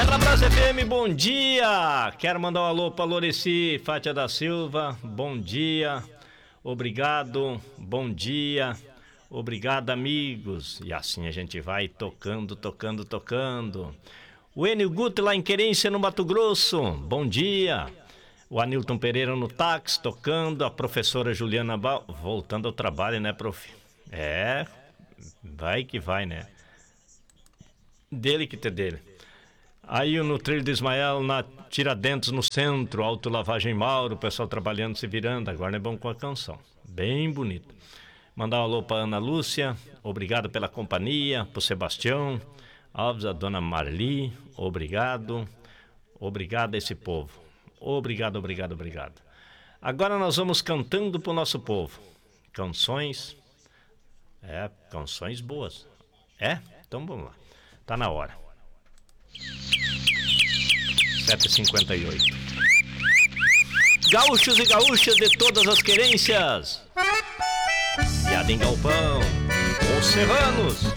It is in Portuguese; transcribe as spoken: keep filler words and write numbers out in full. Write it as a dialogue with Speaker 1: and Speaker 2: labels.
Speaker 1: Terra Brasa F M, bom dia! Quero mandar um alô para Loreci Fátia da Silva, bom dia, obrigado, bom dia, obrigado amigos. E assim a gente vai tocando, tocando, tocando. O Enio Guto lá em Querência, no Mato Grosso, bom dia. O Anilton Pereira no táxi, tocando. A professora Juliana Bal... voltando ao trabalho, né, prof? É, vai que vai, né? Dele que ter dele. Aí no trilho do Ismael, na Tiradentes, no centro, Auto Lavagem Mauro, o pessoal trabalhando, se virando. Agora é bom com a canção, bem bonita. Mandar um alô para Ana Lúcia, obrigado pela companhia, pro Sebastião Alves, a dona Marli, obrigado, obrigado a esse povo, obrigado, obrigado, obrigado. Agora nós vamos cantando pro nosso povo, canções, é, canções boas, é? Então vamos lá, tá na hora. sete e cinquenta e oito. Gaúchos e gaúchas de todas as querências, piada em galpão, os serranos.